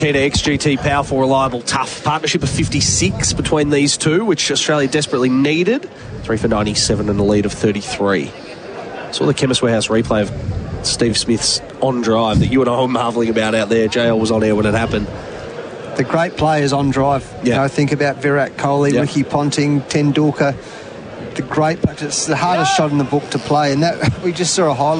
XGT, powerful, reliable, tough. Partnership of 56 between these two, which Australia desperately needed. 3 for 97 and a lead of 33. Saw the Chemist Warehouse replay of Steve Smith's on drive that you and I were marvelling about out there. JL was on air when it happened. The great players on drive. Yeah. You know, think about Virat Kohli, Yeah. Ricky Ponting, Tendulkar. The great, it's the hardest shot in the book to play, and that we just saw a highlight.